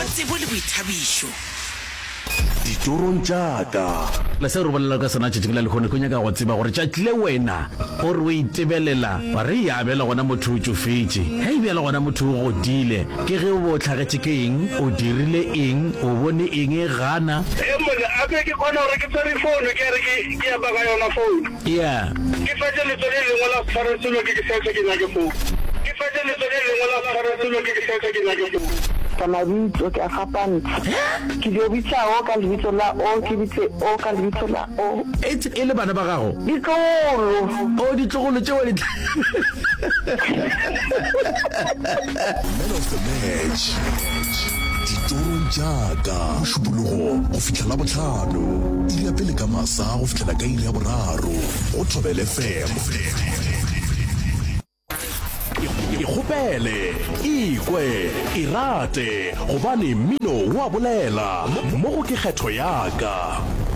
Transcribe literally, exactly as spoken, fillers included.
tsebo le boithabišo ditorong jaaka la se re bolela ka sona tšetšeng la lekgone go nyaka go tseba gore tšatlile wena gore o itebelela wa re ya bela gona motho o tsofetse ge e bela gona motho o godile ke ge o bo tlhagetše ke eng o dirile eng o bone eng e gana e mone ape ke kgona gore ke tsere founu ke re ke ya baka yona founu ya ke fetse letso le lengwe la tshwaretselo ke ke setse ke nyake founu ke fetse letso le lengwe la tshwaretselo ke ke setse ke nyake founu ka mabitso ke a fapanta ke dio bitsa o ka lebitso la o ke bitse o ka lebitso la o e le bana ba gago ditlogolo o ditlogolo tšeo di Man of the Match ditorong jaaka šupologo go fitlhela botlhano ile pele ka masa go fitlhela ka ile ya boraro go Thobela F M ikgopele ikwe irate gobane mmino wa bolela mo go ke kgetho yaka.